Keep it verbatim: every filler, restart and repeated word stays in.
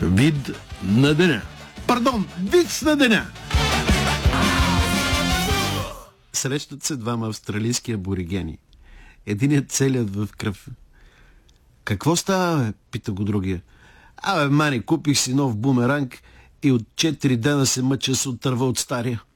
Вид на деня. Пардон, виц на деня. Срещат се двама австралийски аборигени. Единият целият в кръв. Какво става, бе? Пита го другия. Абе, мани, купих си нов бумеранг и от четири дена се мъча се отърва от стария.